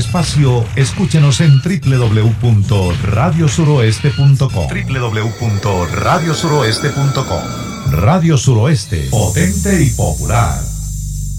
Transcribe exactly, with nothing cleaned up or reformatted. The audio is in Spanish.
espacio, escúchenos en doble u doble u doble u punto radio suroeste punto com. doble u doble u doble u punto radio suroeste punto com. Radio Suroeste, potente y popular.